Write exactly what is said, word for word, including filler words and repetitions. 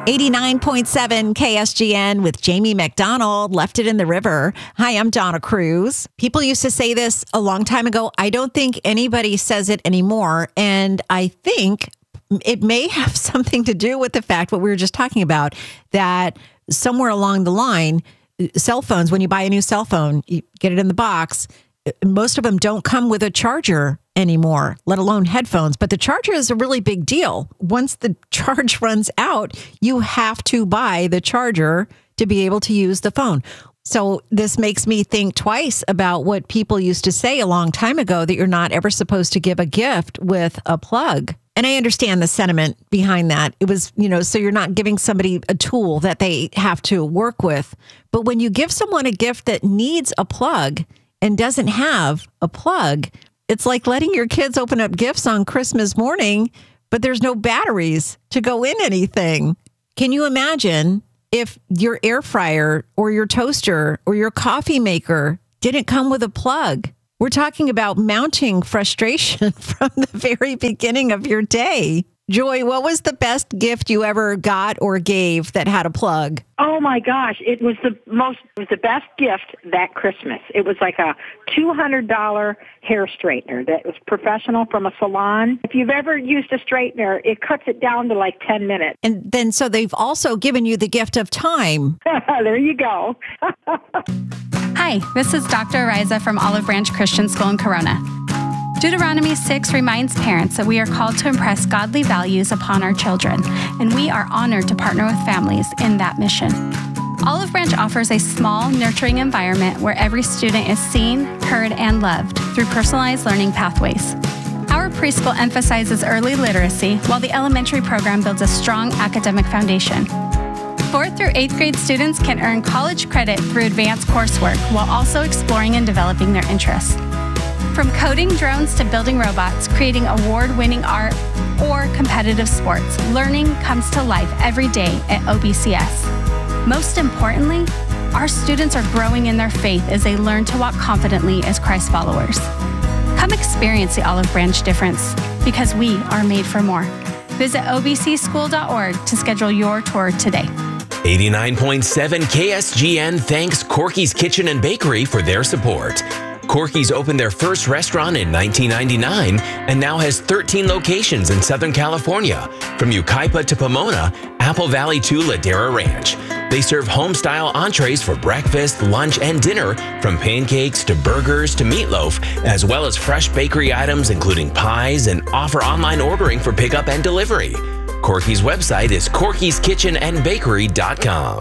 eighty-nine point seven K S G N with Jamie McDonald, Left It in the River. Hi, I'm Donna Cruz. People used to say this a long time ago. I don't think anybody says it anymore. And I think it may have something to do with the fact what we were just talking about, that somewhere along the line, cell phones, when you buy a new cell phone, you get it in the box, most of them don't come with a charger anymore, let alone headphones. But the charger is a really big deal. Once the charge runs out, you have to buy the charger to be able to use the phone. So this makes me think twice about what people used to say a long time ago, that you're not ever supposed to give a gift with a plug. And I understand the sentiment behind that. It was, you know, so you're not giving somebody a tool that they have to work with. But when you give someone a gift that needs a plug and doesn't have a plug, it's like letting your kids open up gifts on Christmas morning, but there's no batteries to go in anything. Can you imagine if your air fryer or your toaster or your coffee maker didn't come with a plug? We're talking about mounting frustration from the very beginning of your day. Joy, what was the best gift you ever got or gave that had a plug? Oh my gosh, it was the most, it was the best gift that Christmas. It was like a two hundred dollars hair straightener that was professional from a salon. If you've ever used a straightener, it cuts it down to like ten minutes. And then so they've also given you the gift of time. There you go. Hi, this is Doctor Ariza from Olive Branch Christian School in Corona. Deuteronomy six reminds parents that we are called to impress godly values upon our children, and we are honored to partner with families in that mission. Olive Branch offers a small, nurturing environment where every student is seen, heard, and loved through personalized learning pathways. Our preschool emphasizes early literacy, while the elementary program builds a strong academic foundation. Fourth through eighth grade students can earn college credit through advanced coursework while also exploring and developing their interests. From coding drones to building robots, creating award-winning art, or competitive sports, learning comes to life every day at O B C S. Most importantly, our students are growing in their faith as they learn to walk confidently as Christ followers. Come experience the Olive Branch difference, because we are made for more. Visit O B C school dot org to schedule your tour today. eighty-nine point seven K S G N thanks Corky's Kitchen and Bakery for their support. Corky's opened their first restaurant in nineteen ninety-nine and now has thirteen locations in Southern California, from Yucaipa to Pomona, Apple Valley to Ladera Ranch. They serve home-style entrees for breakfast, lunch, and dinner, from pancakes to burgers to meatloaf, as well as fresh bakery items including pies, and offer online ordering for pickup and delivery. Corky's website is corkys kitchen and bakery dot com.